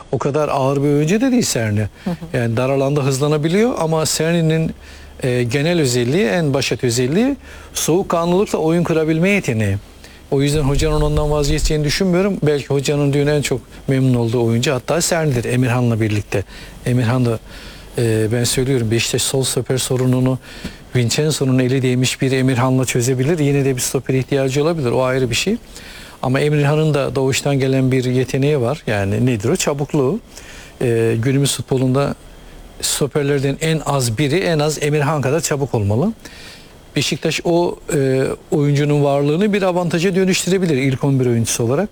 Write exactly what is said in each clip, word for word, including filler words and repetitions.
o kadar ağır bir oyuncu da değil Cerny. Yani dar alanda hızlanabiliyor ama Cerny'nin e, genel özelliği, en başat özelliği soğukkanlılıkla oyun kurabilme yeteneği. O yüzden hocanın ondan vazgeçeceğini düşünmüyorum. Belki hocanın dün en çok memnun olduğu oyuncu hatta Cerny'dir Emirhan'la birlikte. Emirhan da e, ben söylüyorum Beşiktaş sol stoper sorununu Vincenzo'nun eli değmiş bir Emirhan'la çözebilir. Yine de bir stoper ihtiyacı olabilir. O ayrı bir şey. Ama Emirhan'ın da doğuştan gelen bir yeteneği var. Yani nedir o? Çabukluğu. Ee, günümüz futbolunda stoperlerden en az biri en az Emirhan kadar çabuk olmalı. Beşiktaş o e, oyuncunun varlığını bir avantaja dönüştürebilir ilk on bir oyuncusu olarak.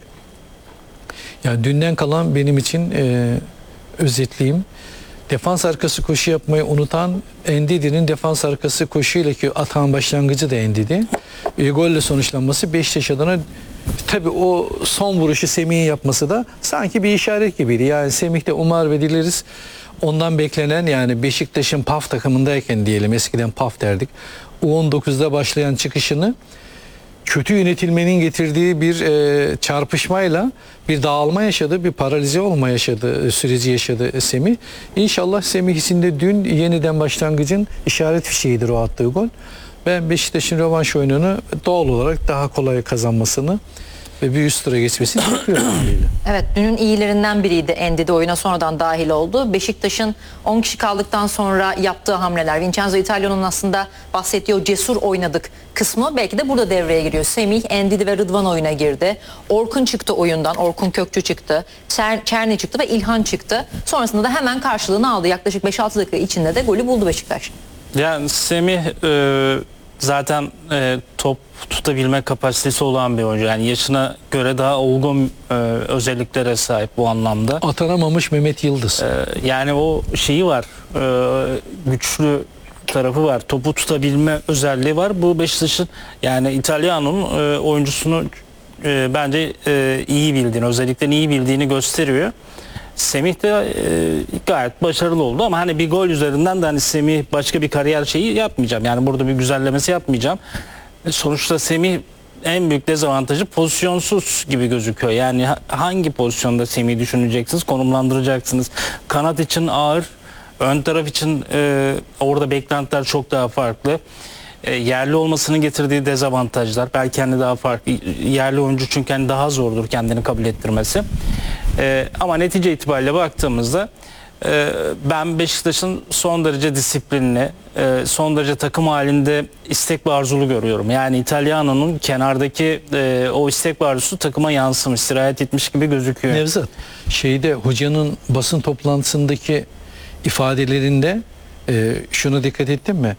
Yani dünden kalan benim için e, özetleyeyim. Defans arkası koşu yapmayı unutan Endidi'nin defans arkası koşuyla ki atan başlangıcı da Endidi. E, golle sonuçlanması Beşiktaş adına tabii o son vuruşu Semih'in yapması da sanki bir işaret gibiydi. Yani Semih de umar ve dileriz ondan beklenen yani Beşiktaş'ın P A F takımındayken diyelim eskiden P A F derdik. U on dokuzda başlayan çıkışını kötü yönetilmenin getirdiği bir e, çarpışmayla bir dağılma yaşadı, bir paralize olma yaşadı, süreci yaşadı Semih. İnşallah Semih için de dün yeniden başlangıcın işaret fişeğidir o attığı gol. Ben Beşiktaş'ın rövanş oyununu doğal olarak daha kolay kazanmasını ve bir üst tura geçmesini bekliyorum. Evet, dünün iyilerinden biriydi Endidi, oyuna sonradan dahil oldu. Beşiktaş'ın on kişi kaldıktan sonra yaptığı hamleler, Vincenzo Italiano'nun aslında bahsettiği o cesur oynadık kısmı belki de burada devreye giriyor. Semih, Endidi ve Rıdvan oyuna girdi. Orkun çıktı oyundan, Orkun Kökçü çıktı. Cerny çıktı ve İlhan çıktı. Sonrasında da hemen karşılığını aldı. Yaklaşık beş altı dakika içinde de golü buldu Beşiktaş. Yani Semih e, zaten e, top tutabilme kapasitesi olan bir oyuncu. Yani yaşına göre daha olgun e, özelliklere sahip bu anlamda. Atanamamış Mehmet Yıldız. E, yani o şeyi var. E, güçlü tarafı var. Topu tutabilme özelliği var. Bu Beşiktaş'ın yani İtalyano'nun e, oyuncusunu e, bence e, iyi bildiğini, özellikle iyi bildiğini gösteriyor. Semih de e, gayet başarılı oldu ama hani bir gol üzerinden de hani Semih başka bir kariyer şeyi yapmayacağım. Yani burada bir güzellemesi yapmayacağım. E, sonuçta Semih en büyük dezavantajı pozisyonsuz gibi gözüküyor. Yani hangi pozisyonda Semih'i düşüneceksiniz, konumlandıracaksınız. Kanat için ağır, ön taraf için e, orada beklentiler çok daha farklı. E, yerli olmasının getirdiği dezavantajlar belki kendi daha farklı. Yerli oyuncu çünkü hani daha zordur kendini kabul ettirmesi. E, ama netice itibariyle baktığımızda e, ben Beşiktaş'ın son derece disiplinli, e, son derece takım halinde istek ve arzulu görüyorum. Yani İtalyano'nun kenardaki e, o istek ve arzusu takıma yansımış, sirayet etmiş gibi gözüküyor. Nevzat, şeyde hocanın basın toplantısındaki ifadelerinde e, şunu dikkat ettin mi?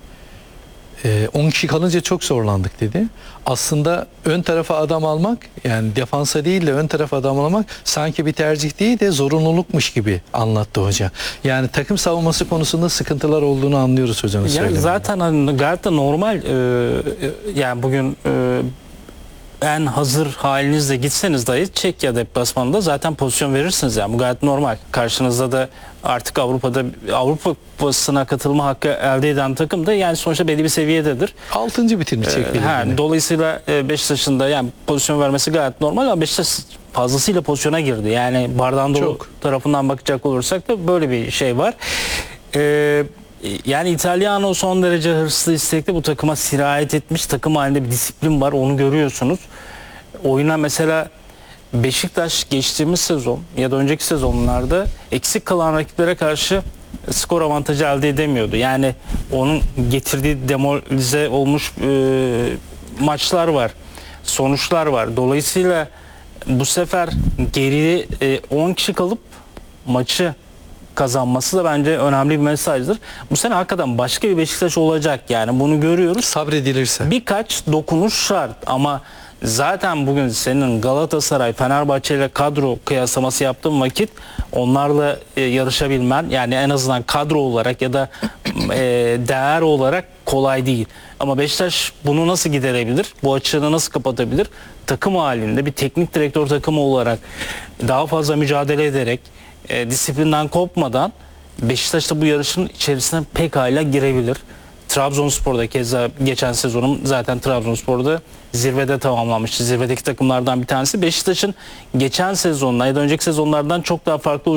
on kişi kalınca çok zorlandık dedi. Aslında ön tarafa adam almak yani defansa değil de ön tarafa adam almak sanki bir tercih değil de zorunlulukmuş gibi anlattı hoca. Yani takım savunması konusunda sıkıntılar olduğunu anlıyoruz hocanın söylediğinden. Zaten hani gayet de normal e, yani bugün e, en hazır halinizle gitseniz dahi Çekya deplasmanında zaten pozisyon verirsiniz yani bu gayet normal. Karşınızda da artık Avrupa'da Avrupa Kupası'na katılma hakkı elde eden takım da yani sonuçta belli bir seviyededir. altıncı bitirmiş Çekya. Ee, dolayısıyla Beşiktaş'ın da yani pozisyon vermesi gayet normal ama Beşiktaş fazlasıyla pozisyona girdi. Yani bardağın dolu tarafından bakacak olursak da böyle bir şey var. Ee, Yani İtalyano son derece hırslı, istekli, bu takıma sirayet etmiş, takım halinde bir disiplin var, onu görüyorsunuz. Oyuna mesela Beşiktaş geçtiğimiz sezon ya da önceki sezonlarda eksik kalan rakiplere karşı skor avantajı elde edemiyordu. Yani onun getirdiği demoralize olmuş e, maçlar var, sonuçlar var. Dolayısıyla bu sefer geri e, on kişi kalıp maçı kazanması da bence önemli bir mesajdır. Bu sene hakikaten başka bir Beşiktaş olacak yani bunu görüyoruz. Sabredilirse. Birkaç dokunuş şart ama zaten bugün senin Galatasaray, Fenerbahçe ile kadro kıyaslaması yaptığın vakit onlarla e, yarışabilmen yani en azından kadro olarak ya da e, değer olarak kolay değil. Ama Beşiktaş bunu nasıl giderebilir? Bu açığını nasıl kapatabilir? Takım halinde bir teknik direktör takımı olarak daha fazla mücadele ederek E, disiplinden kopmadan Beşiktaş da bu yarışın içerisine pekala girebilir. Trabzonspor'da keza geçen sezonum zaten Trabzonspor'da zirvede tamamlanmıştı. Zirvedeki takımlardan bir tanesi. Beşiktaş'ın geçen sezonla ya da önceki sezonlardan çok daha farklı